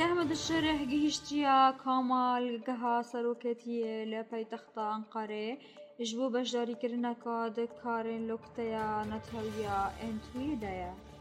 أحمد الشرح گەیشتیە کۆمەڵگەها سەرۆکێتیە لە پایتەختە ئەنقەرێ ji bo beşdarîkirineka di karên loktaya Natalya Entwî de ye.